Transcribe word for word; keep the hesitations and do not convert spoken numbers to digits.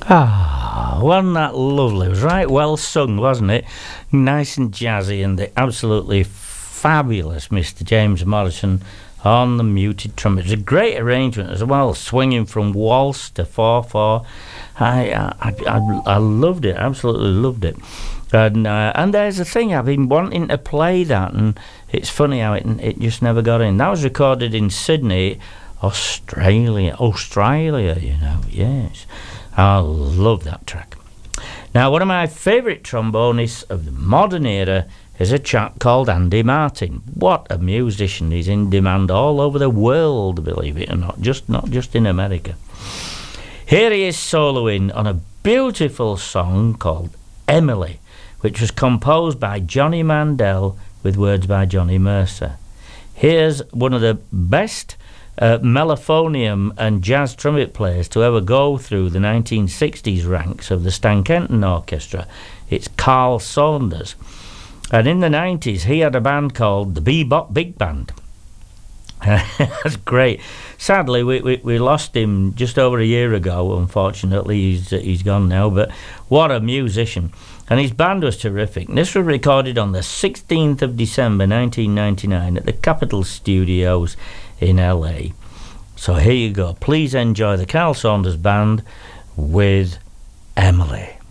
Ah, wasn't that lovely? It was right well sung, wasn't it? Nice and jazzy, and the absolutely fabulous Mister James Morrison on the muted trumpet. It's a great arrangement as well, swinging from waltz to four four. I I, I, I loved it, absolutely loved it. And uh, and there's the thing, I've been wanting to play that, and it's funny how it it just never got in. That was recorded in Sydney, Australia, Australia, you know, yes. I love that track. Now, one of my favourite trombonists of the modern era is a chap called Andy Martin. What a musician. He's in demand all over the world, believe it or not, just not just in America. Here he is soloing on a beautiful song called Emily, which was composed by Johnny Mandel with words by Johnny Mercer. Here's one of the best uh, mellophonium and jazz trumpet players to ever go through the nineteen sixties ranks of the Stan Kenton Orchestra. It's Carl Saunders. And in the nineties, he had a band called the Bebop Big Band. That's great. Sadly, we, we we lost him just over a year ago. Unfortunately, he's uh, he's gone now. But what a musician! And his band was terrific. This was recorded on the sixteenth of December, nineteen ninety-nine, at the Capitol Studios in L A. So here you go. Please enjoy the Carl Saunders Band with Emily.